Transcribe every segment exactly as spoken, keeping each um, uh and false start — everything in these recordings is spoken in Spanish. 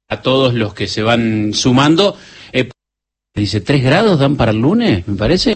a todos los que se van sumando. Eh, dice, ¿tres grados dan para el lunes, me parece?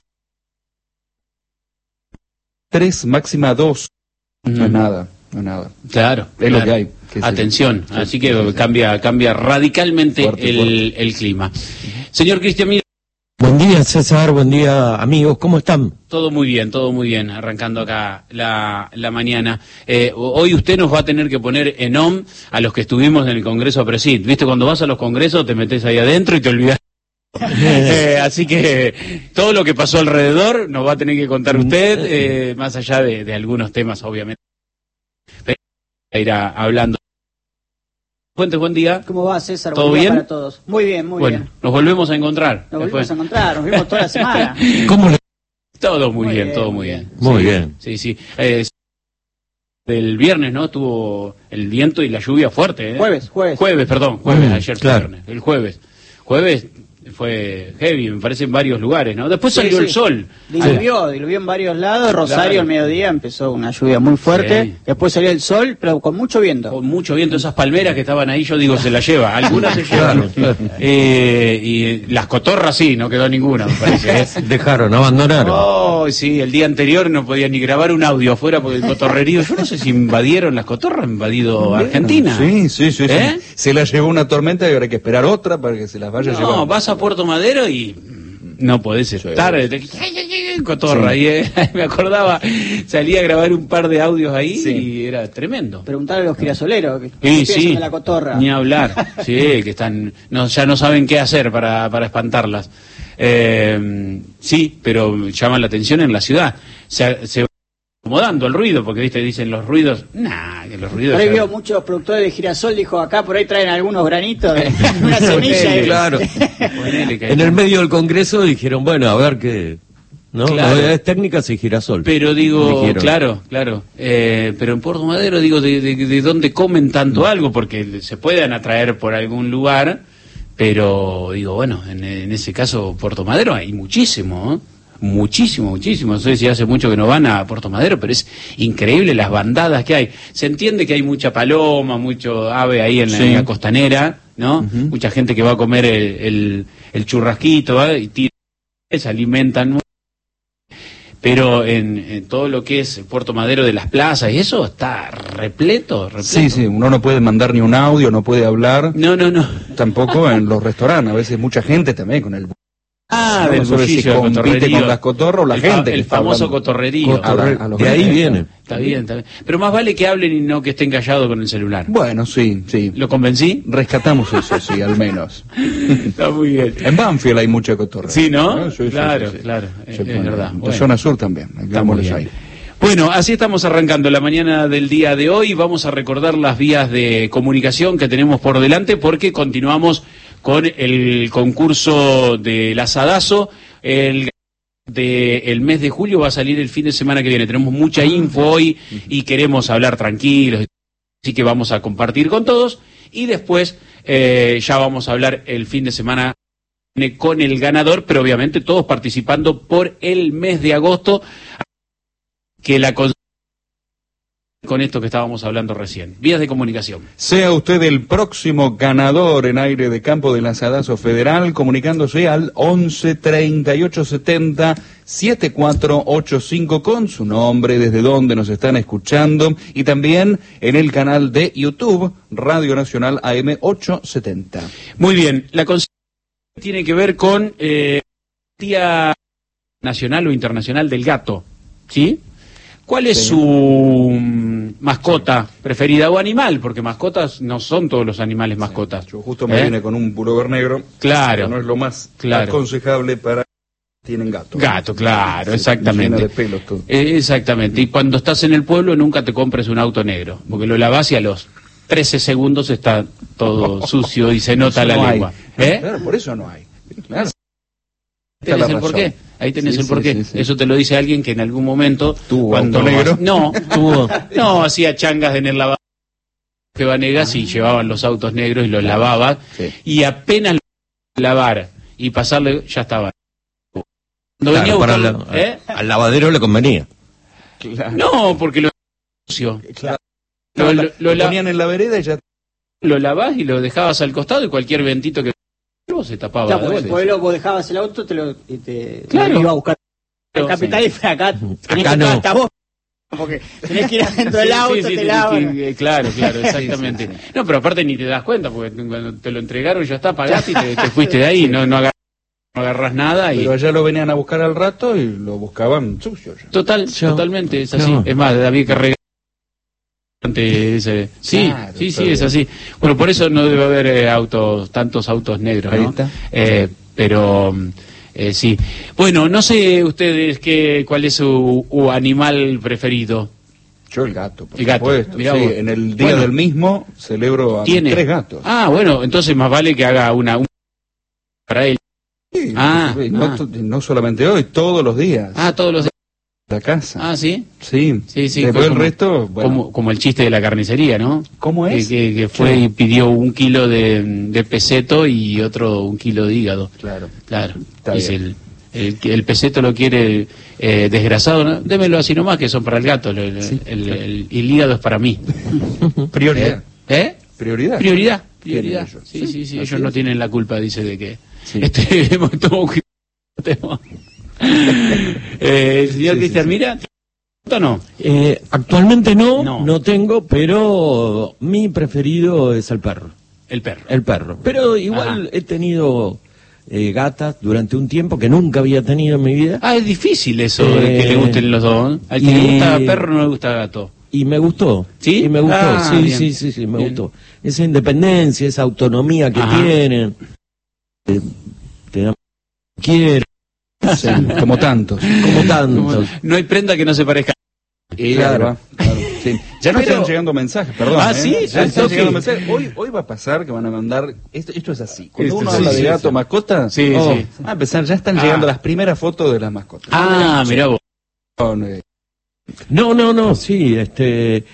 Tres, máxima dos. Mm. No es nada, no es nada. Claro, es claro. lo que hay. Que Atención, sí, así sí, que sí, sí. cambia cambia radicalmente Fuerte, el, fuerte. el clima. Señor Cristian Miller. Buen día, César, buen día, amigos, ¿cómo están? Todo muy bien, todo muy bien, arrancando acá la, la mañana. Eh, hoy usted nos va a tener que poner en on a los que estuvimos en el Congreso Presid. ¿Viste? Cuando vas a los congresos te metes ahí adentro y te olvidas. eh, así que todo lo que pasó alrededor nos va a tener que contar usted, eh, más allá de, de algunos temas, obviamente. Pero irá hablando. Fuentes, buen día. ¿Cómo va, César? ¿Todo Buen día bien? para todos. Muy bien, muy bueno, bien. nos volvemos a encontrar. Nos después. volvimos a encontrar, nos vimos toda la semana. ¿Cómo le... Todo muy, Muy bien, bien, todo muy muy bien. bien. Muy Sí, bien. Sí, sí. Eh, el viernes, ¿no? Tuvo el viento y la lluvia fuerte. ¿eh? Jueves, jueves. Jueves, perdón, jueves, Mm, ayer fue claro. viernes. El jueves. Jueves fue heavy, me parece, en varios lugares, ¿no? Después Sí, salió sí. el sol. Diluvió, diluvió en varios lados. Rosario Claro. al mediodía empezó una lluvia muy fuerte. Sí. Después salió el sol, pero con mucho viento. Con mucho viento, esas palmeras que estaban ahí, yo digo, se las lleva. Algunas se llevan. Claro, claro. Eh, y las cotorras sí, no quedó ninguna, me parece. ¿eh? Dejaron, abandonaron. Oh, sí, el día anterior no podía ni grabar un audio afuera porque el cotorrerío. Yo no sé si invadieron las cotorras, invadido Argentina. Sí, sí, sí, sí. ¿Eh? Se la llevó una tormenta y ahora hay que esperar otra para que se las vaya No, llevando. vas a Puerto Madero y no podés estar. Te- ay, ay, ay, cotorra. Sí. Y, eh, me acordaba, salí a grabar un par de audios ahí Sí. y era tremendo. Preguntar a los girasoleros que Sí, qué piensan sí, de la cotorra. ni hablar. Sí, que están, no, ya no saben qué hacer para, para espantarlas. Eh, sí, pero llaman la atención en la ciudad. Se, se va acomodando el ruido, porque viste dicen los ruidos. Nah, que los ruidos. Por ahí ya- vio muchos productores de girasol, dijo acá por ahí traen algunos granitos, de una semilla. Ponele, y- Claro. ponele que- En el medio del Congreso dijeron, bueno, a ver qué... ¿No? Claro. Novedades técnicas y girasol. Pero digo, Dijeron. claro, claro. Eh, pero en Puerto Madero, digo, de, de, de dónde comen tanto algo, porque se pueden atraer por algún lugar, pero digo, bueno, en, en ese caso, Puerto Madero hay muchísimo, ¿eh? Muchísimo, muchísimo. No sé si hace mucho que no van a Puerto Madero, pero es increíble las bandadas que hay. Se entiende que hay mucha paloma, mucho ave ahí en la, Sí. en la costanera, ¿no? Ujú. Mucha gente que va a comer el, el, el churrasquito, ¿eh? Y tira, se alimentan. Pero en, en todo lo que es Puerto Madero de las plazas y eso está repleto, repleto. Sí, sí, uno no puede mandar ni un audio, no puede hablar, No, no, no. tampoco en los restaurantes. A veces mucha gente también con el... Ah, No del sabe si bullicio, del compite cotorrerío. con las cotorras o la el fa- gente que El está famoso hablando. cotorrerío. A la- a los De ahí grandes. viene. Está bien, está bien. Pero más vale que hablen y no que estén callados con el celular. Bueno, sí, sí. ¿Lo convencí? Rescatamos eso, sí, al menos. Está muy bien. En Banfield hay mucha cotorra. Sí, ¿no? Sí, sí, Claro, sí, sí. claro, es- Sí, es bueno, verdad. En Bueno. la zona sur también, hagámosles bien. ahí. Bueno, así estamos arrancando la mañana del día de hoy. Vamos a recordar las vías de comunicación que tenemos por delante porque continuamos con el concurso del asadazo. El del mes de julio va a salir el fin de semana que viene. Tenemos mucha info hoy y queremos hablar tranquilos, así que vamos a compartir con todos y después eh, ya vamos a hablar el fin de semana con el ganador, pero obviamente todos participando por el mes de agosto, que la con, con esto que estábamos hablando recién. Vías de comunicación. Sea usted el próximo ganador en aire de campo del asadazo federal, comunicándose al once treinta y ocho setenta setenta y cuatro ochenta y cinco con su nombre, desde donde nos están escuchando, y también en el canal de YouTube, Radio Nacional A M ochocientos setenta. Muy bien, la consigna tiene que ver con eh, Día Nacional o Internacional del Gato, ¿sí? ¿Cuál es Sí. su mm, mascota preferida o animal? Porque mascotas no son todos los animales mascotas. Yo justo me ¿Eh? vine con un pullover negro, Claro. pero no es lo más Claro. aconsejable para tienen gato. Gato, claro, Sí, exactamente. llena de pelos todo. Eh, exactamente. Y cuando estás en el pueblo nunca te compres un auto negro, porque lo lavas y a los trece segundos está todo sucio y se nota Eso la no hay. lengua. ¿Eh? Claro, por eso no hay. Claro. Ahí tenés la el razón. porqué. Ahí tenés Sí, el sí, porqué. sí, sí. Eso te lo dice alguien que en algún momento ¿Tuvo cuando auto negro? No, tuvo, no, hacía changas en el lavado que Vanegas y llevaban los autos negros y los lavaba Sí. y apenas lo lavar y pasarle ya estaba. Cuando venía Claro, a para buscarlo, la- ¿eh? al lavadero le convenía. Claro. No, porque lo sucio. Claro. Lo- No, lo- la- lo lo la- ponían en la vereda y ya lo lavás y lo dejabas al costado y cualquier ventito que se tapaba. Ya, de pues, el vuelta. pueblo, vos dejabas el auto te lo, y te Claro. lo iba a buscar Claro, la capital sí. y fue acá. Tenés Acá que no. hasta vos, porque tenés que ir adentro del Sí, auto, sí, sí, te tenés lavan. que- eh, claro, claro, exactamente. Sí, sí, No, pero aparte ni te das cuenta, porque cuando te lo entregaron ya está, pagaste y te, te fuiste de ahí, no, no, agarras, no agarras nada y... Pero allá lo venían a buscar al rato y lo buscaban sucio ya. Total, Yo- totalmente, es así. no. Es más, David Carrega... Ese... Sí, Claro, sí, está sí, es bien. así. Bueno, por eso no debe haber eh, autos, tantos autos negros, Ahí ¿no? está. Eh, pero... eh, sí. Bueno, no sé ustedes qué, cuál es su, u animal preferido. Yo el gato, por El gato, supuesto. mirá Sí, vos. en el día Bueno. del mismo celebro a mis ¿Tiene? tres gatos. Ah, bueno, entonces más vale que haga una... un- para él. Sí, Ah, sí, no, ah. to- no solamente hoy, todos los días. Ah, todos los... La casa. Ah, ¿sí? Sí. Sí, sí. Después el como- resto, bueno. Como, como el chiste de la carnicería, ¿no? ¿Cómo Que, es? que, que fue y pidió un kilo de, de peseto y otro un kilo de hígado. Claro. Claro. Está Dice bien. el, el, el peseto lo quiere eh, desgrasado, ¿no? Démelo así nomás, que son para el gato. El, el- Sí, el- el- el hígado es para mí. Prioridad. ¿Eh? ¿Eh? Prioridad. Prioridad. Tienen Prioridad. ellos. Sí, sí, sí. así Ellos no es. tienen la culpa, dice, de que... Sí. Este, hemos tomado un tema. eh, el señor Sí, sí, Cristian, sí. mira, ¿o no? Eh, actualmente no, No. no, tengo, pero mi preferido es el perro. El perro. El perro. Pero igual he tenido eh, gatas durante un tiempo que nunca había tenido en mi vida. Ah, es difícil eso de que Eh, le gusten los dos. ¿eh? Al que y- le gusta perro no le gusta gato. Y me gustó. ¿Sí? Y me gustó, Ah, sí, bien. sí, sí, sí, me Bien. gustó. Esa independencia, esa autonomía que Ajá. tienen. Eh, te dan quiero, Sí, como tantos. como tanto. Como- No hay prenda que no se parezca. Y Claro. ahí va, claro, sí. Ya no Pero- están llegando mensajes, perdón. Ah, ¿eh? ¿sí? Ya Al están toque. llegando mensajes. Hoy, hoy va a pasar que van a mandar. Esto, esto es así. Cuando Esto uno es habla así, de sí, gato, sí. mascota, Sí, oh, sí. va a empezar. Ya están Ah. llegando las primeras fotos de las mascotas. Ah, mirá vos. Con, eh, No, no, no, sí, este.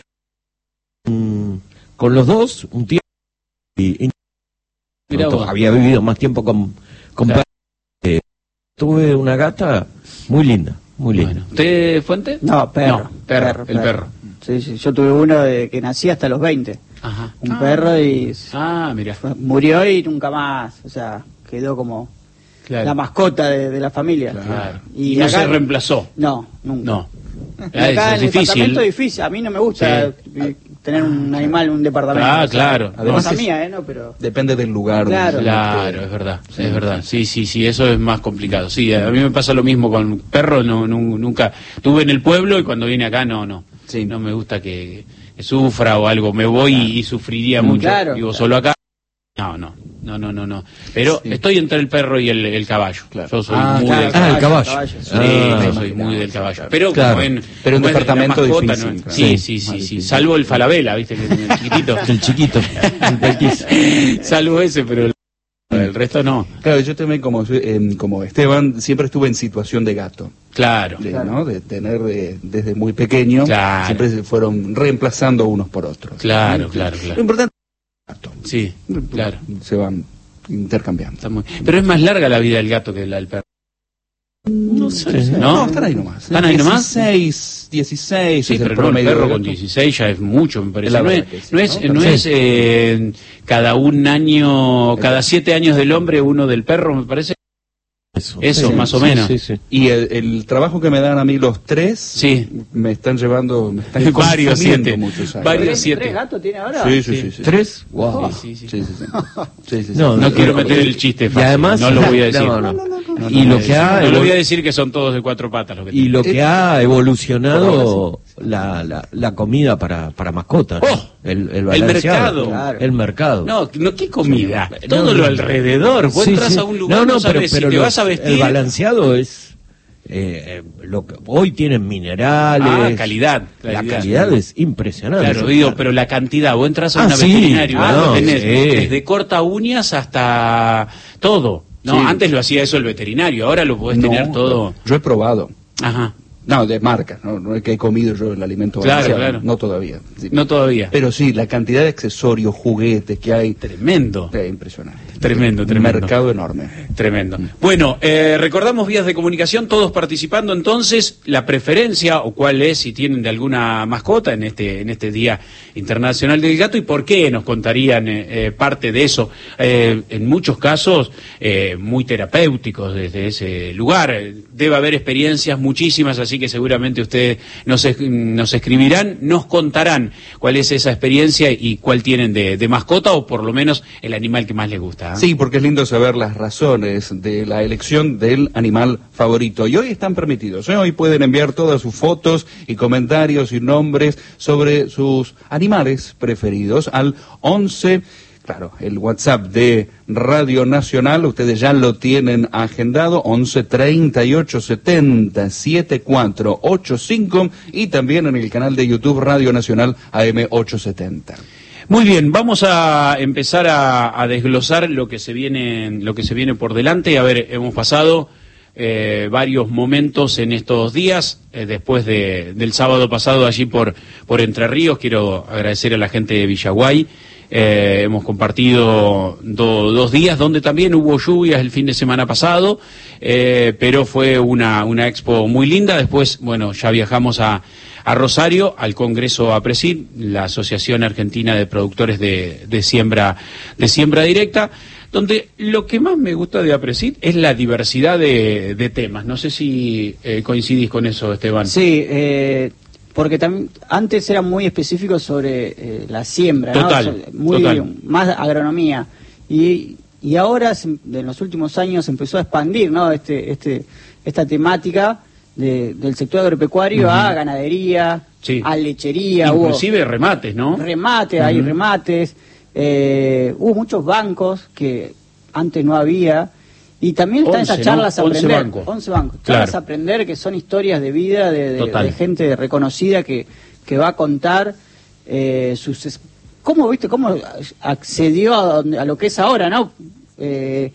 mm, con los dos, un tiempo. Y, y- Mirá no, vos. había vivido más tiempo con, con Claro. perros. Eh, tuve una gata muy linda, muy linda. Bueno. ¿Usted, Fuente? No, perro. No, perro, el perro. Sí, sí, yo tuve uno de que nací hasta los veinte. Ajá. Un Ah. perro y Ah, mira. fue- murió y nunca más, o sea, quedó como Claro. la mascota de, de la familia. Claro. Y, Y no acá- se reemplazó. No, nunca. No. Y Ah, acá eso en es el difícil. departamento es difícil. A mí no me gusta Sí. eh, tener un animal en un departamento. Ah, o sea, claro. Además cosa es- mía, ¿eh? No, pero... depende del lugar. Claro. donde Claro, esté. es verdad, es verdad. Sí, sí, sí, eso es más complicado. Sí, a mí me pasa lo mismo con perros, no, nu- nunca. Tuve en el pueblo y cuando vine acá, no, no. Sí. No me gusta que, que sufra o algo. Me voy y, y sufriría mucho. Claro, Digo, claro. solo acá. No, no, no, no, no, no. Pero Sí. estoy entre el perro y el, el caballo. Claro. Yo soy Ah, muy claro, del Ah, el caballo. caballo. sí. Sí, Ah, yo soy muy del caballo. Pero Claro. como en, Pero en como es la departamento mascota, difícil, ¿no? claro. Sí, Sí, sí, más sí, sí. difícil. Salvo el falabella, ¿viste? Que el chiquito. El chiquito, el petizo. Salvo ese, pero el, el resto no. Claro, yo también, como, eh, como Esteban, siempre estuve en situación de gato. Claro. De, ¿no? de tener de- desde muy pequeño. Claro. Siempre se fueron reemplazando unos por otros. Claro, ¿no? claro, Lo claro. importante es el gato. Sí, claro. Se van intercambiando. Está muy... Pero es más larga la vida del gato que la del perro. No sé. ¿No? No, están ahí nomás. ¿Están ahí nomás? dieciséis, dieciséis Sí, es pero el no, el promedio perro del con gato. dieciséis ya es mucho, me parece. La No es, verdad que sí, no es, ¿no? no Sí. es eh, cada un año, cada siete años del hombre, uno del perro, me parece. Eso, Eso, más o sí, menos. Sí, sí. Y el, el trabajo que me dan a mí los tres, Sí. me están llevando, me están Varios, consumiendo siete. muchos años. Varios. ¿Tres, siete. tres gatos tiene ahora? Sí, sí, Sí. sí. sí. ¿Tres? Wow. Sí, sí, sí. Sí, sí, sí. Sí, sí, sí. No, No no, quiero no, meter y- el chiste y fácil, además- no lo voy a decir. No, no. No, Y no lo voy a que decir. ha No lo voy a evol- decir que son todos de cuatro patas lo que Y tienen. lo que ha evolucionado la, la, la comida para, para mascotas. ¿no? ¡Oh! El, El balanceado. mercado. Claro. El mercado. No, no, ¿qué comida? Sí. Todo No, lo no. alrededor. Vos Sí, entras sí. a un lugar, no, no, no, pero, sabes pero si te los- vas a vestir. el balanceado es eh, eh, lo que hoy tienen minerales. Ah, calidad. La calidad. calidad es impresionante. Claro, digo, pero la cantidad, vos entras a Ah, una sí, veterinaria, ah, vos no, tenés sí. desde corta uñas hasta todo. No, Sí. antes lo hacía eso el veterinario, ahora lo podés No, tener todo. Yo he probado. Ajá. No, de marca, no, no es que he comido yo el alimento Claro, valenciano, claro. no todavía. Sí. No todavía. Pero sí, la cantidad de accesorios, juguetes que hay, Tremendo. es impresionante. Tremendo, Un tremendo. mercado enorme. Tremendo. Bueno, eh, recordamos vías de comunicación, todos participando entonces, la preferencia o cuál es, si tienen de alguna mascota en este en este Día Internacional del Gato y por qué nos contarían eh, eh, parte de eso. Eh, en muchos casos eh, muy terapéuticos desde ese lugar. Debe haber experiencias muchísimas, así que seguramente ustedes nos, nos escribirán, nos contarán cuál es esa experiencia y cuál tienen de, de mascota o por lo menos el animal que más les gusta. ¿eh? Sí, porque es lindo saber las razones de la elección del animal favorito. Y hoy están permitidos, ¿eh? Hoy pueden enviar todas sus fotos y comentarios y nombres sobre sus animales preferidos al once... Claro, el WhatsApp de Radio Nacional, ustedes ya lo tienen agendado, once treinta y ocho setenta setenta y cuatro ochenta y cinco y también en el canal de YouTube Radio Nacional A M ochocientos setenta. Muy bien, vamos a empezar a, a desglosar lo que se viene, lo que se viene por delante. A ver, hemos pasado eh, varios momentos en estos días, eh, después de, del sábado pasado allí por, por Entre Ríos. Quiero agradecer a la gente de Villaguay. Eh, hemos compartido do, dos días donde también hubo lluvias el fin de semana pasado, eh, pero fue una, una expo muy linda. Después, bueno, ya viajamos a, a Rosario, al Congreso APRESID, la Asociación Argentina de Productores de, de, siembra, de siembra Directa, donde lo que más me gusta de APRESID es la diversidad de, de temas. No sé si eh, coincidís con eso, Esteban. Sí, eh... porque también antes era muy específico sobre eh, la siembra, total, ¿no? Sobre, muy total. Más agronomía y y ahora se, en los últimos años se empezó a expandir, ¿no? Este este esta temática de, del sector agropecuario uh-huh. a ganadería, sí. a lechería, inclusive hubo remates, ¿no? Remates, uh-huh. hay remates, eh, hubo muchos bancos que antes no había. Y también están esas charlas ¿no? a aprender. once bancos. once bancos. Claro. Charlas a aprender que son historias de vida de, de, de gente reconocida que, que va a contar eh, sus... ¿Cómo, viste, cómo accedió a, donde, a lo que es ahora, no? Eh,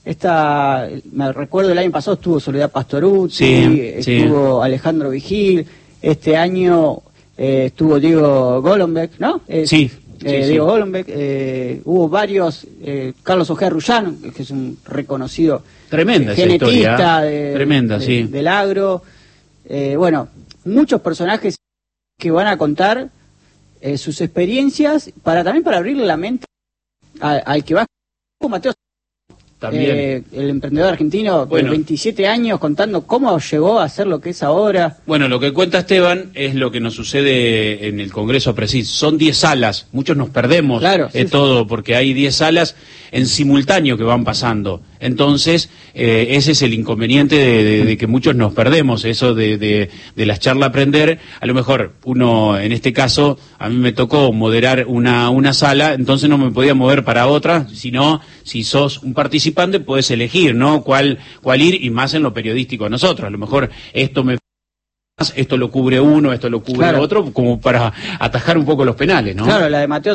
esta, me recuerdo el año pasado estuvo Soledad Pastoruzzi, sí, estuvo sí. Alejandro Vigil, este año eh, estuvo Diego Golombek, ¿no? Eh, sí. Eh, sí, Diego sí. Golombek, eh, hubo varios, eh, Carlos Ojea Rullán, que es un reconocido Tremenda genetista esa historia, de, Tremenda, de, sí. del agro. Eh, bueno, muchos personajes que van a contar eh, sus experiencias para también para abrirle la mente a, al que va. Mateo, también. Eh, el emprendedor argentino, bueno. de veintisiete años, contando cómo llegó a ser lo que es ahora. Bueno, lo que cuenta Esteban es lo que nos sucede en el Congreso APRESID. Son diez salas, muchos nos perdemos claro, de sí, todo, sí. porque hay diez salas en simultáneo que van pasando. Entonces, eh, ese es el inconveniente de, de, de que muchos nos perdemos, eso de, de, de las charlas aprender. A lo mejor uno, en este caso, a mí me tocó moderar una, una sala, entonces no me podía mover para otra, sino si sos un participante puedes elegir, ¿no? Cuál, cuál ir, y más en lo periodístico nosotros. A lo mejor esto me... esto lo cubre uno, esto lo cubre claro. otro, como para atajar un poco los penales, ¿no? Claro, la de Mateo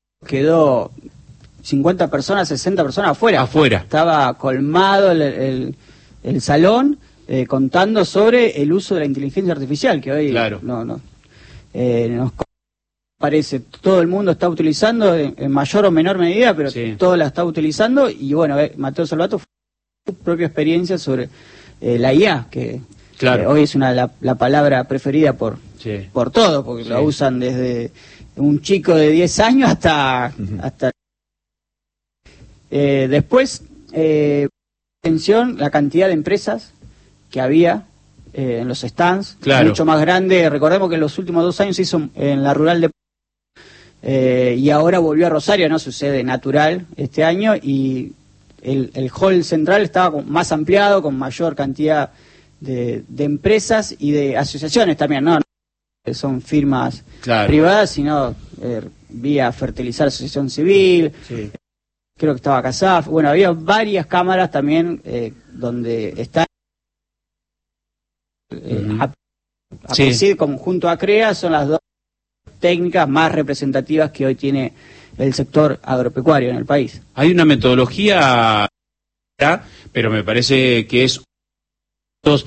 quedó cincuenta personas, sesenta personas afuera. Afuera. Estaba colmado el, el, el salón eh, contando sobre el uso de la inteligencia artificial, que hoy claro. no, no, eh, nos parece todo el mundo está utilizando en, en mayor o menor medida, pero sí. todo la está utilizando. Y bueno, eh, Mateo Salvato fue su propia experiencia sobre eh, la I A, que claro. eh, hoy es una la, la palabra preferida por, sí. por todos, porque sí. la usan desde un chico de diez años hasta... Uh-huh. hasta Eh, después, eh, atención, la cantidad de empresas que había eh, en los stands, claro. mucho más grande. Recordemos que en los últimos dos años se hizo en la rural de eh, y ahora volvió a Rosario, no sucede natural este año, y el, el hall central estaba más ampliado, con mayor cantidad de, de empresas y de asociaciones también, no, no son firmas claro. privadas, sino eh, vía Fertilizar Asociación Civil. Sí. Creo que estaba Casaf, bueno, había varias cámaras también eh, donde están eh, uh-huh. a, a sí. PESID conjunto a CREA, son las dos técnicas más representativas que hoy tiene el sector agropecuario en el país. Hay una metodología, pero me parece que es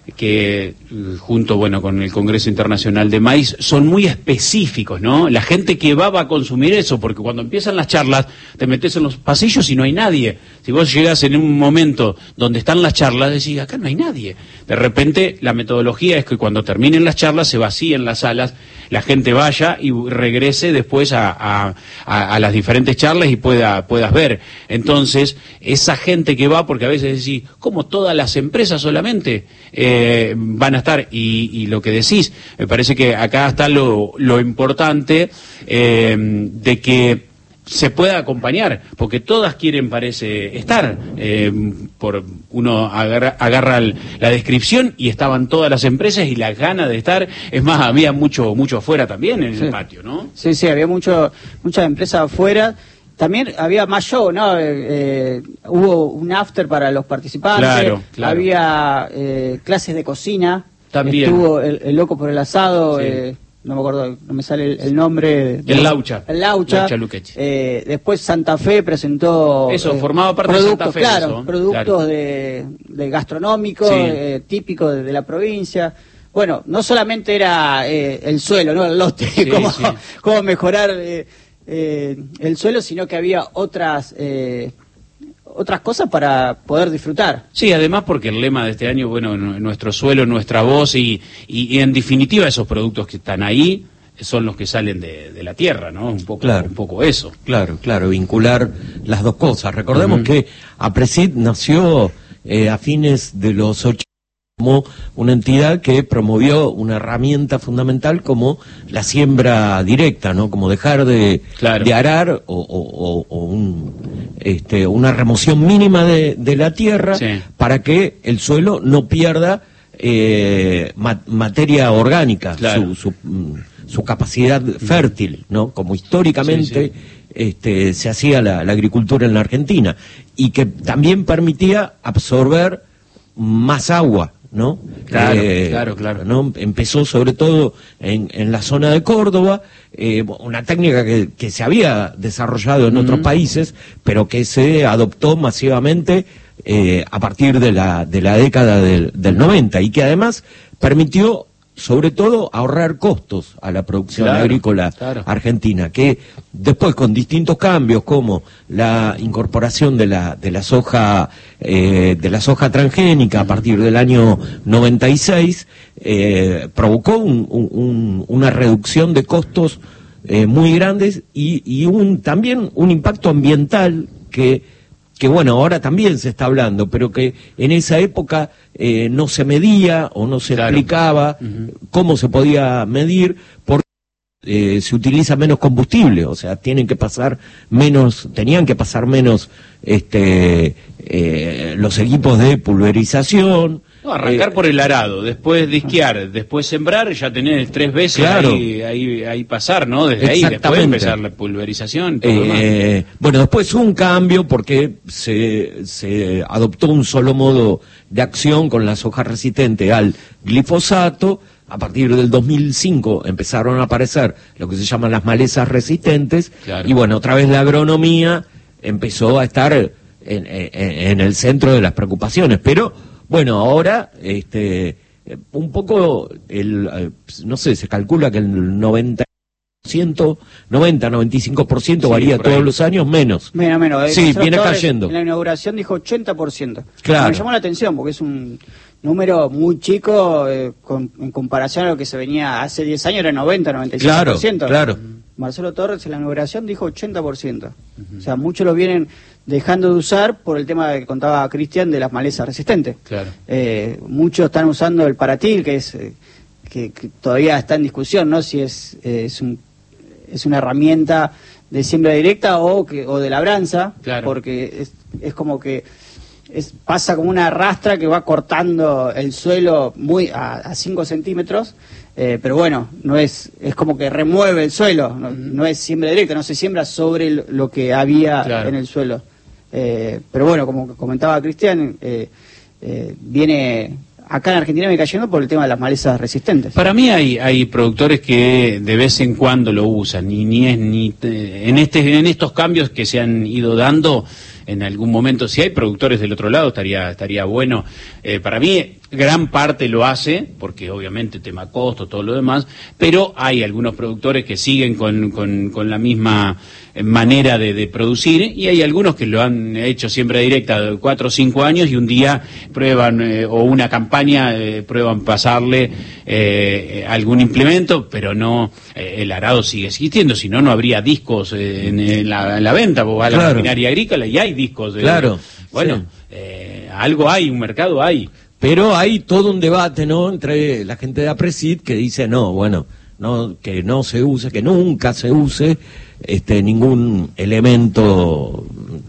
que junto, bueno, con el Congreso Internacional de Maíz, son muy específicos, ¿no? La gente que va va a consumir eso, porque cuando empiezan las charlas, te metes en los pasillos y no hay nadie. Si vos llegás en un momento donde están las charlas, decís, acá no hay nadie. De repente, la metodología es que cuando terminen las charlas, se vacíen las salas, la gente vaya y regrese después a, a, a, a las diferentes charlas y pueda puedas ver. Entonces, esa gente que va, porque a veces decís, ¿cómo todas las empresas solamente eh, van a estar? Y, y lo que decís, me parece que acá está lo, lo importante eh, de que se pueda acompañar, porque todas quieren, parece, estar. Eh, por uno agarra, agarra el, la descripción y estaban todas las empresas y las ganas de estar. Es más, había mucho mucho afuera también en sí. el patio, ¿no? Sí, sí, había mucho muchas empresas afuera. También había más show, ¿no? Eh, eh, hubo un after para los participantes. Claro, claro. Había eh, clases de cocina. También. Estuvo el, el Loco por el Asado. Sí. Eh, no me acuerdo, no me sale el, el nombre. De, el Laucha. El Laucha. Laucha Luquechi. Eh, después Santa Fe presentó... Eso, eh, formaba parte productos, de Santa Fe. Claro, eso, productos claro. de, de gastronómicos, Sí. eh, típicos de, de la provincia. Bueno, no solamente era eh, el suelo, ¿no? El lote, Sí, cómo, sí. cómo mejorar eh, eh, el suelo, sino que había otras... Eh, otras cosas para poder disfrutar. Sí, además porque el lema de este año, bueno, nuestro suelo, nuestra voz y, y, y en definitiva esos productos que están ahí son los que salen de, de la tierra, ¿no? Un poco, Claro. un poco eso. Claro, claro, vincular las dos cosas. Recordemos Uh-huh. que APRESID nació eh, a fines de los ochenta como una entidad que promovió una herramienta fundamental como la siembra directa, ¿no? Como dejar de, Claro. de arar o, o- o- o un, este, una remoción mínima de, de la tierra Sí. para que el suelo no pierda eh, ma- materia orgánica, Claro. su, su, mm, su capacidad fértil, ¿no? Como históricamente Sí, sí. Este, se hacía la, la agricultura en la Argentina, y que también permitía absorber más agua, ¿no? Claro, claro, claro. ¿no? Empezó sobre todo en, en la zona de Córdoba, eh, una técnica que, que se había desarrollado en otros países, pero que se adoptó masivamente eh, a partir de la, de la década del, del noventa, y que además permitió sobre todo ahorrar costos a la producción Claro, agrícola claro. argentina, que después con distintos cambios como la incorporación de la de la soja eh, de la soja transgénica a partir del año noventa y seis eh, provocó un- un- un- una reducción de costos eh, muy grandes y, y un también un impacto ambiental que que bueno, ahora también se está hablando, pero que en esa época eh, no se medía o no se Claro. explicaba Ujú. cómo se podía medir, porque eh, se utiliza menos combustible, o sea, tienen que pasar menos, tenían que pasar menos este eh, los equipos de pulverización. No, arrancar eh, por el arado, después disquear, después sembrar, ya tenés tres veces Claro. ahí, ahí, ahí pasar, ¿no? Desde ahí, después Exactamente. empezar la pulverización. Todo lo demás. Eh, bueno, después hubo un cambio porque se, se adoptó un solo modo de acción con la soja resistente al glifosato. A partir del dos mil cinco empezaron a aparecer lo que se llaman las malezas resistentes. Claro. Y bueno, otra vez la agronomía empezó a estar en, en- en el centro de las preocupaciones. Pero bueno, ahora este eh, un poco, el eh, no sé, se calcula que el noventa por ciento, noventa, noventa y cinco por ciento Sí, varía por ahí. todos los años, menos. Menos, menos. eh, Sí, Marcelo viene Torres cayendo. En la inauguración dijo ochenta por ciento. Claro. Me llamó la atención porque es un número muy chico eh, con- en comparación a lo que se venía hace diez años, era noventa, noventa y cinco por ciento. Claro, claro. Marcelo Torres en la inauguración dijo ochenta por ciento. O sea, muchos lo vienen dejando de usar por el tema que contaba Cristian de las malezas resistentes. Claro. Eh, muchos están usando el paratil, que es eh, que, que todavía está en discusión, ¿no? Si es, eh, es, un, es una herramienta de siembra directa o, que, o de labranza, Claro. porque es, es como que es, pasa como una rastra que va cortando el suelo muy a cinco centímetros, eh, pero bueno, no es es como que remueve el suelo, no, no es siembra directa, no se siembra sobre el- lo que había Claro. en el suelo. Eh, pero bueno, como comentaba Cristian, eh, eh, viene acá en Argentina me cayendo por el tema de las malezas resistentes. Para mí hay, hay productores que de vez en cuando lo usan, y ni es ni te- en este en estos cambios que se han ido dando en algún momento, si hay productores del otro lado estaría estaría bueno. Eh, para mí gran parte lo hace, porque obviamente tema costo, todo lo demás, pero hay algunos productores que siguen con, con, con la misma manera de, de producir, y hay algunos que lo han hecho siempre directa de cuatro o cinco años y un día prueban, eh, o una campaña, eh, prueban pasarle eh, algún implemento, pero no, eh, el arado sigue existiendo, si no, no habría discos eh, en, en, la, en la venta, vos vas a la Claro. maquinaria agrícola y hay discos. De, Claro. Bueno, Sí. eh, algo hay, un mercado hay. Pero hay todo un debate, ¿no?, entre la gente de APRESID que dice, no, bueno, no, que no se use, que nunca se use este ningún elemento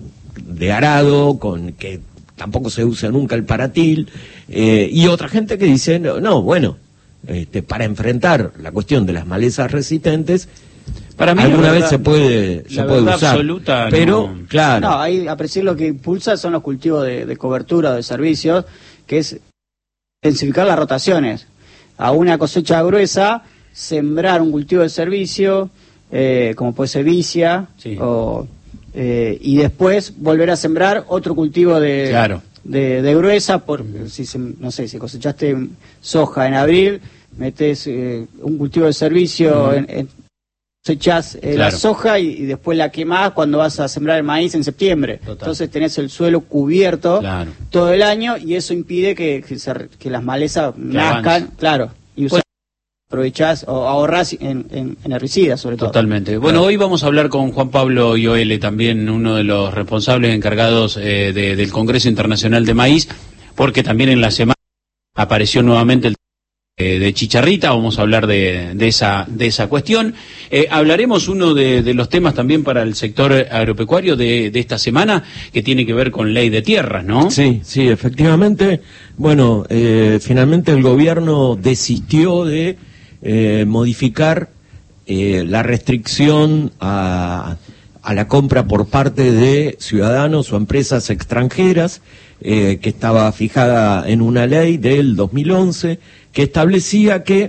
de arado, con que tampoco se use nunca el paratil, eh, y otra gente que dice, no, no bueno, este, para enfrentar la cuestión de las malezas resistentes, Para mí, alguna la vez verdad- se puede, se la puede verdad usar, absoluta, pero, no. claro. No, ahí a Presid lo que impulsa son los cultivos de, de cobertura o de servicios, que es intensificar las rotaciones. A una cosecha gruesa, sembrar un cultivo de servicio, eh, como puede ser vicia, Sí. o, eh, y después volver a sembrar otro cultivo de, Claro. de, de gruesa, por, si se- no sé, si cosechaste soja en abril, metes eh, un cultivo de servicio, en, en- cosechás eh, la Claro. soja y, y después la quemás cuando vas a sembrar el maíz en septiembre. Total. Entonces tenés el suelo cubierto Claro. todo el año y eso impide que, que, se- que las malezas nazcan, avance. claro, y usás, aprovechás o ahorrás en, en, en herbicidas sobre todo. Totalmente. Bueno, hoy vamos a hablar con Juan Pablo Ioele, también uno de los responsables encargados eh, de- del Congreso Internacional de Maíz, porque también en la semana apareció nuevamente el eh, de chicharrita. Vamos a hablar de, de esa de esa cuestión. Eh, hablaremos uno de, de los temas también para el sector agropecuario de, de esta semana, que tiene que ver con ley de tierras, ¿no? Sí, sí, efectivamente. Bueno, eh, finalmente el gobierno desistió de eh, modificar eh, la restricción a, a la compra por parte de ciudadanos o empresas extranjeras, eh, que estaba fijada en una ley del dos mil once, que establecía que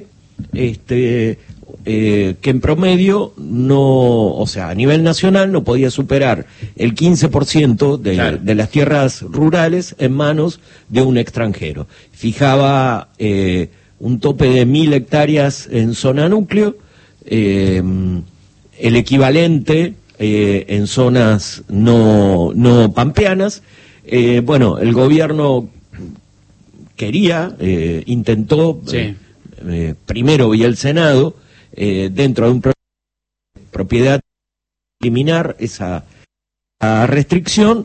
este eh, que en promedio no, o sea, a nivel nacional no podía superar el quince por ciento de, Claro. de las tierras rurales en manos de un extranjero. Fijaba eh, un tope de mil hectáreas en zona núcleo, eh, el equivalente eh, en zonas no, no pampeanas. Eh, bueno, el gobierno quería, eh, intentó, Sí. eh, eh, primero vía el Senado, eh, dentro de un proyecto de propiedad, eliminar esa, esa restricción.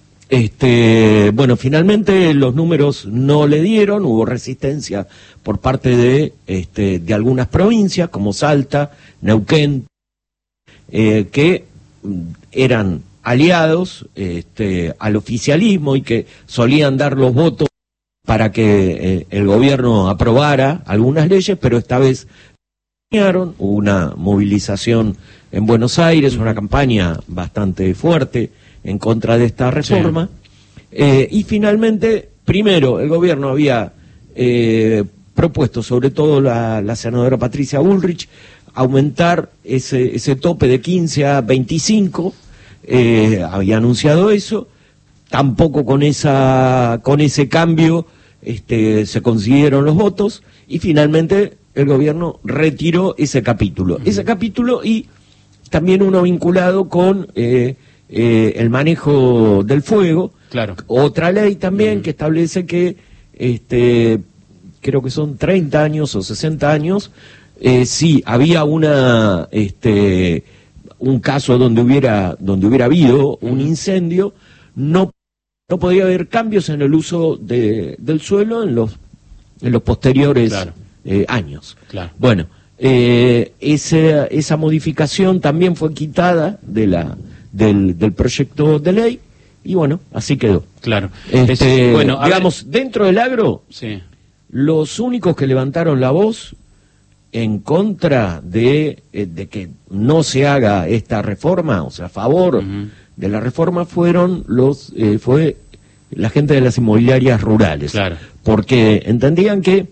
Este, bueno, finalmente los números no le dieron, hubo resistencia por parte de, este, de algunas provincias como Salta, Neuquén, eh, que mm, eran aliados este, al oficialismo y que solían dar los votos para que eh, el gobierno aprobara algunas leyes, pero esta vez hubo una movilización en Buenos Aires, una campaña bastante fuerte en contra de esta reforma. Sí. Eh, y finalmente, primero, el gobierno había eh, propuesto, sobre todo la, la senadora Patricia Bullrich, aumentar ese, ese tope de quince a veinticinco, eh, había anunciado eso. Tampoco con esa con ese cambio este, se consiguieron los votos y finalmente el gobierno retiró ese capítulo. Uh-huh. Ese capítulo y también uno vinculado con eh, eh, el manejo del fuego. Claro. Otra ley también uh-huh. que establece que este, creo que son treinta años o sesenta años, eh, si había una este, un caso donde hubiera donde hubiera habido un uh-huh. incendio, no no podía haber cambios en el uso de, del suelo en los en los posteriores claro. eh, años. Claro. Bueno, eh, esa, esa modificación también fue quitada de la del, del proyecto de ley y bueno, así quedó. Claro. Este, es, bueno, digamos, ver... dentro del agro, sí. los únicos que levantaron la voz en contra de, eh, de que no se haga esta reforma, o sea, a favor uh-huh. de la reforma, fueron los eh, fue la gente de las inmobiliarias rurales, claro. porque entendían que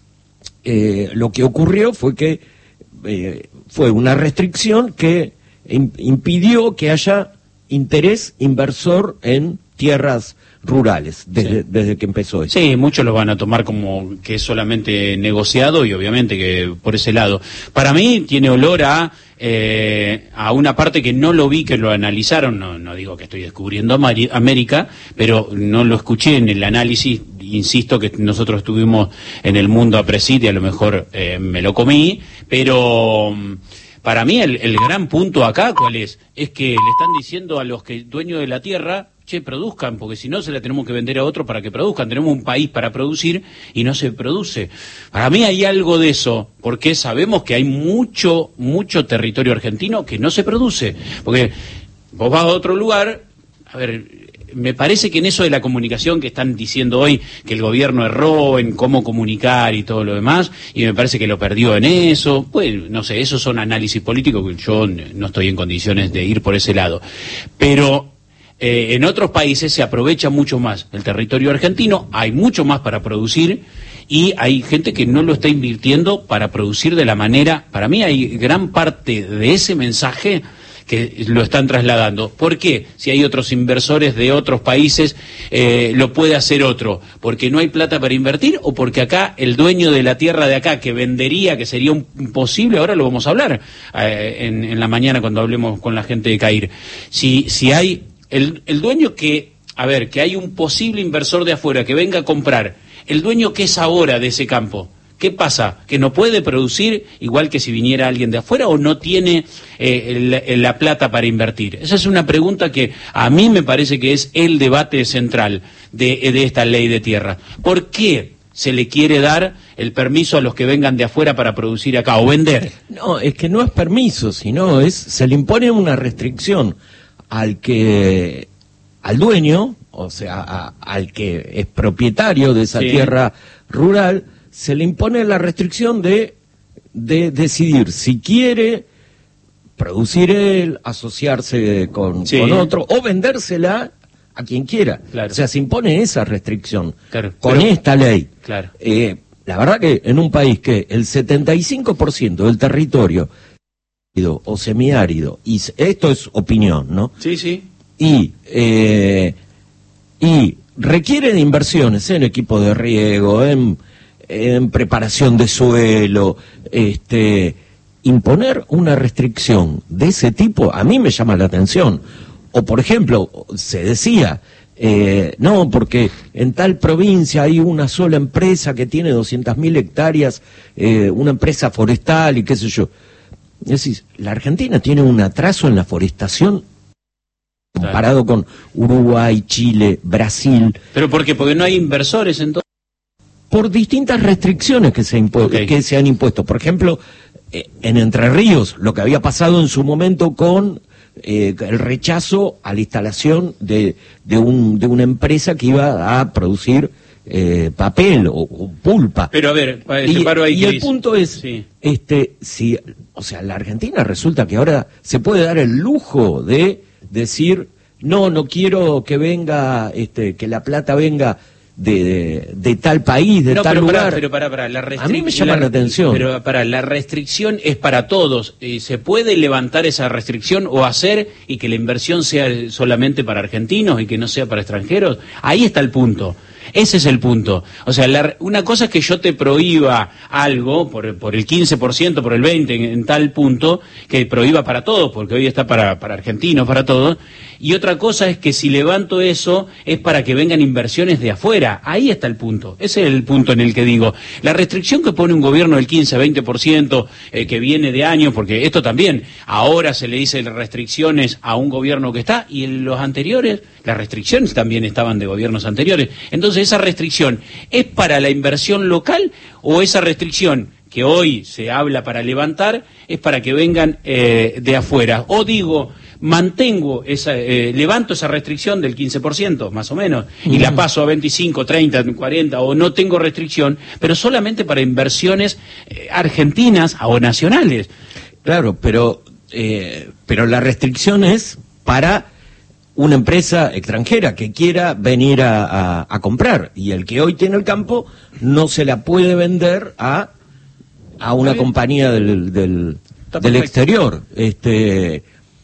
eh, lo que ocurrió fue que eh, fue una restricción que imp- impidió que haya interés inversor en tierras rurales, desde, sí. desde que empezó esto. Sí, muchos lo van a tomar como que es solamente negociado y obviamente que por ese lado. Para mí tiene olor a eh, a una parte que no lo vi, que lo analizaron, no, no digo que estoy descubriendo América, pero no lo escuché en el análisis, insisto que nosotros estuvimos en el mundo a Presid y a lo mejor eh, me lo comí, pero para mí el, el gran punto acá, ¿cuál es? Es que le están diciendo a los que dueños de la tierra, che, produzcan, porque si no se la tenemos que vender a otro para que produzcan. Tenemos un país para producir y no se produce. Para mí hay algo de eso, porque sabemos que hay mucho, mucho territorio argentino que no se produce. Porque vos vas a otro lugar, a ver, me parece que en eso de la comunicación que están diciendo hoy, que el gobierno erró en cómo comunicar y todo lo demás, y me parece que lo perdió en eso, pues no sé, esos son análisis políticos que yo no estoy en condiciones de ir por ese lado. Pero Eh, en otros países se aprovecha mucho más el territorio argentino, hay mucho más para producir y hay gente que no lo está invirtiendo para producir de la manera, para mí hay gran parte de ese mensaje que lo están trasladando. ¿Por qué? Si hay otros inversores de otros países, eh, lo puede hacer otro. ¿Porque no hay plata para invertir o porque acá el dueño de la tierra de acá que vendería, que sería un imposible, ahora lo vamos a hablar eh, en, en la mañana cuando hablemos con la gente de CAIR, si, si hay El, el dueño que, a ver, que hay un posible inversor de afuera que venga a comprar, el dueño que es ahora de ese campo, ¿qué pasa? ¿Que no puede producir igual que si viniera alguien de afuera o no tiene eh, el, la plata para invertir? Esa es una pregunta que a mí me parece que es el debate central de, de esta ley de tierra. ¿Por qué se le quiere dar el permiso a los que vengan de afuera para producir acá o vender? No, es que no es permiso, sino es, se le impone una restricción al que, al dueño, o sea, a, al que es propietario de esa sí. tierra rural, se le impone la restricción de, de decidir si quiere producir él, asociarse con, sí. con otro, o vendérsela a quien quiera. Claro. O sea, se impone esa restricción claro. con Pero, esta ley. Claro. Eh, la verdad que en un país que el setenta y cinco por ciento del territorio o semiárido, y esto es opinión, ¿no? Sí, sí. Y, eh, y requiere de inversiones en equipo de riego, en, en preparación de suelo, este, imponer una restricción de ese tipo, a mí me llama la atención. O, por ejemplo, se decía, eh, no, porque en tal provincia hay una sola empresa que tiene doscientas mil hectáreas, eh, una empresa forestal y qué sé yo. Es decir, la Argentina tiene un atraso en la forestación comparado con Uruguay, Chile, Brasil. ¿Pero por qué? Porque no hay inversores entonces. Por distintas restricciones que se, impu okay. que se han impuesto. Por ejemplo, eh, en Entre Ríos, lo que había pasado en su momento con eh, el rechazo a la instalación de, de, un, de una empresa que iba a producir Eh, papel o, o pulpa. Pero a ver, y, te paro ahí, y el punto es, sí. este, si, o sea, la Argentina resulta que ahora se puede dar el lujo de decir, no, no quiero que venga, este, que la plata venga de, de, de tal país, de no, tal pero lugar. Pará, pero para, para, la a mí me llama la, la atención. Pero para, la restricción es para todos. Eh, ¿Se puede levantar esa restricción o hacer y que la inversión sea solamente para argentinos y que no sea para extranjeros? Ahí está el punto. Ese es el punto. O sea, la, una cosa es que yo te prohíba algo por, por el quince por ciento, por el veinte por ciento, en, en tal punto, que prohíba para todos, porque hoy está para, para argentinos, para todos. Y otra cosa es que si levanto eso, es para que vengan inversiones de afuera. Ahí está el punto. Ese es el punto en el que digo. La restricción que pone un gobierno del quince a veinte por ciento, eh, que viene de años, porque esto también, ahora se le dice restricciones a un gobierno que está, y en los anteriores, las restricciones también estaban de gobiernos anteriores. Entonces, ¿esa restricción es para la inversión local o esa restricción que hoy se habla para levantar es para que vengan eh, de afuera? O digo, mantengo esa, eh, levanto esa restricción del quince por ciento, más o menos, y mm. la paso a veinticinco, treinta, cuarenta, o no tengo restricción, pero solamente para inversiones eh, argentinas o nacionales. Claro, pero, eh, pero la restricción es para una empresa extranjera que quiera venir a, a, a comprar, y el que hoy tiene el campo no se la puede vender a, a una compañía del, del, del exterior. Este,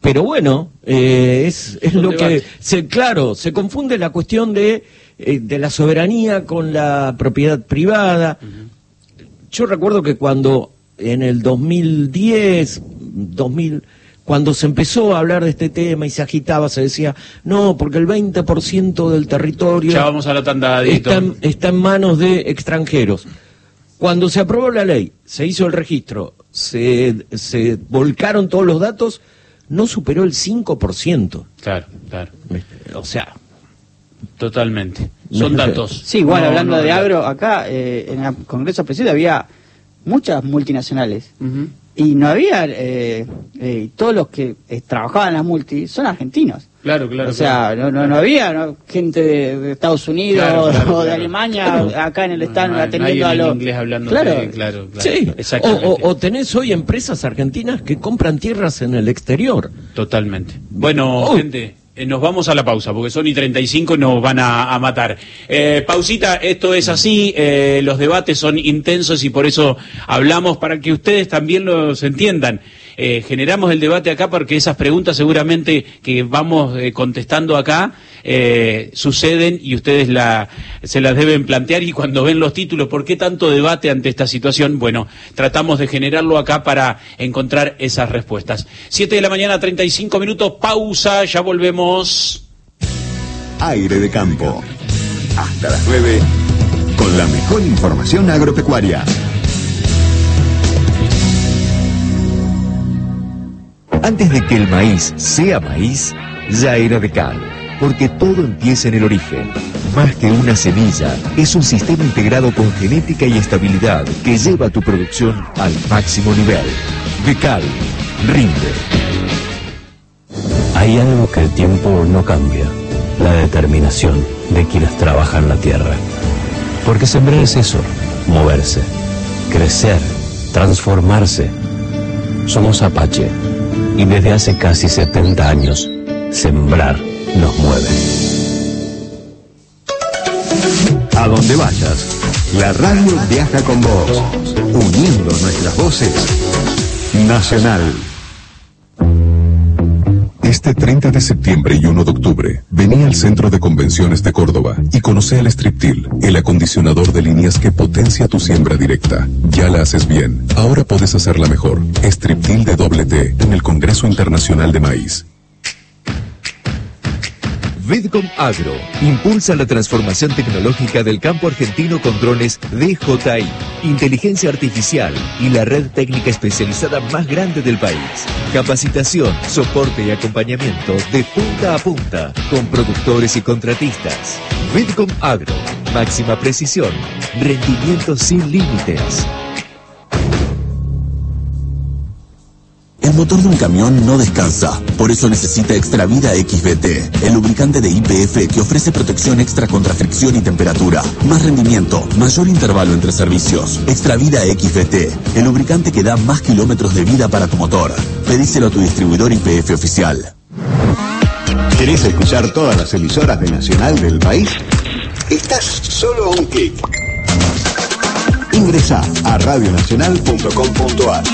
pero bueno, eh, es, es lo que, se, claro, se confunde la cuestión de, eh, de la soberanía con la propiedad privada. Uh-huh. Yo recuerdo que cuando en el dos mil diez, dos mil, cuando se empezó a hablar de este tema y se agitaba, se decía, no, porque el veinte por ciento del territorio ya vamos a la tanda, está, en, está en manos de extranjeros. Cuando se aprobó la ley, se hizo el registro, se, se volcaron todos los datos, no superó el cinco por ciento. Claro, claro. O sea, totalmente. Son datos. Sí, igual no, hablando no, de no. agro, acá eh, en el Congreso Presidente había muchas multinacionales. Uh-huh. Y no había, eh, eh, todos los que eh, trabajaban en las multi son argentinos. Claro, claro. O sea, claro. no, no, no había ¿no? gente de, de Estados Unidos Claro, claro, o de claro. Alemania Claro. acá en el stand No, no, atendiendo no hay a los... inglés hablando claro. de- claro, claro. sí, Exactamente. o, o, o tenés hoy empresas argentinas que compran tierras en el exterior. Totalmente. Bueno, Oh. gente, eh, nos vamos a la pausa, porque son y treinta y cinco y nos van a, a matar. Eh, pausita, esto es así, eh, los debates son intensos y por eso hablamos para que ustedes también los entiendan. Eh, generamos el debate acá porque esas preguntas seguramente que vamos eh, contestando acá eh, suceden y ustedes la, se las deben plantear, y cuando ven los títulos, ¿por qué tanto debate ante esta situación? Bueno, tratamos de generarlo acá para encontrar esas respuestas. siete de la mañana, treinta y cinco minutos, pausa, ya volvemos. Aire de Campo. Hasta las nueve, con la mejor información agropecuaria. Antes de que el maíz sea maíz, ya era de cal, porque todo empieza en el origen. Más que una semilla, es un sistema integrado con genética y estabilidad que lleva tu producción al máximo nivel. De cal, rinde. Hay algo que el tiempo no cambia, la determinación de quienes trabajan la tierra. Porque sembrar es eso, moverse, crecer, transformarse. Somos Apache. Y desde hace casi setenta años, sembrar nos mueve. A donde vayas, la radio viaja con vos, uniendo nuestras voces. Nacional. Este treinta de septiembre y uno de octubre, vení al Centro de Convenciones de Córdoba y conoce el Striptil, el acondicionador de líneas que potencia tu siembra directa. Ya la haces bien, ahora podés hacerla mejor. Striptil de doble T en el Congreso Internacional de Maíz. Vidcom Agro impulsa la transformación tecnológica del campo argentino con drones D J I, inteligencia artificial y la red técnica especializada más grande del país. Capacitación, soporte y acompañamiento de punta a punta con productores y contratistas. Vidcom Agro, máxima precisión, rendimiento sin límites. El motor de un camión no descansa, por eso necesita Extravida X B T, el lubricante de Y P F que ofrece protección extra contra fricción y temperatura, más rendimiento, mayor intervalo entre servicios. Extravida X B T, el lubricante que da más kilómetros de vida para tu motor. Pedíselo a tu distribuidor Y P F oficial. ¿Querés escuchar todas las emisoras de Nacional del país? Estás solo a un clic. Ingresá a radio nacional punto com punto a r.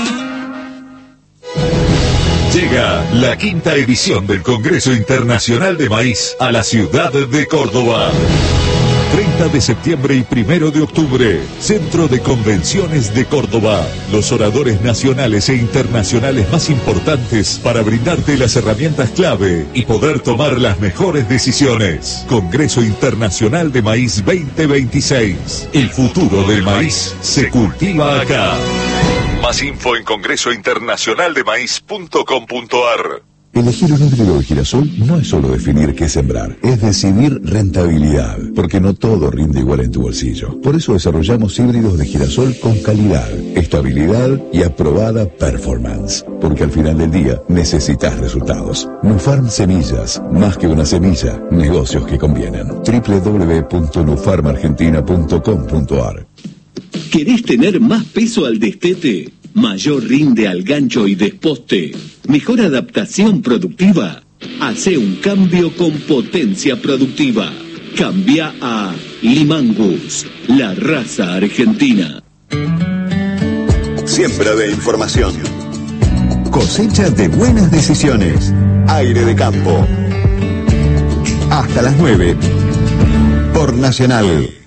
Llega la quinta edición del Congreso Internacional de Maíz a la ciudad de Córdoba. treinta de septiembre y primero de octubre, Centro de Convenciones de Córdoba. Los oradores nacionales e internacionales más importantes para brindarte las herramientas clave y poder tomar las mejores decisiones. Congreso Internacional de Maíz veinte veintiséis. El futuro del maíz se cultiva acá. Más info en congreso internacional de maíz punto com punto a r. Elegir un híbrido de girasol no es solo definir qué sembrar, es decidir rentabilidad, porque no todo rinde igual en tu bolsillo. Por eso desarrollamos híbridos de girasol con calidad, estabilidad y aprobada performance, porque al final del día necesitas resultados. Nufarm Semillas, más que una semilla, negocios que convienen. doble u doble u doble u punto nufarm argentina punto com punto a r. ¿Querés tener más peso al destete? ¿Mayor rinde al gancho y desposte? ¿Mejor adaptación productiva? Hace un cambio con potencia productiva. Cambia a Limangus, la raza argentina. Siembra de información. cosecha de buenas decisiones. Aire de Campo. Hasta las nueve. Por Nacional.